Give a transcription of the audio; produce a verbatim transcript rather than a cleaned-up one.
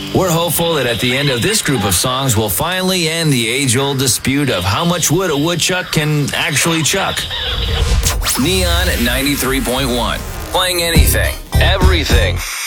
We're hopeful that at the end of this group of songs, we'll finally end the age-old dispute of how much wood a woodchuck can actually chuck. Neon at ninety-three point one. Playing anything, everything.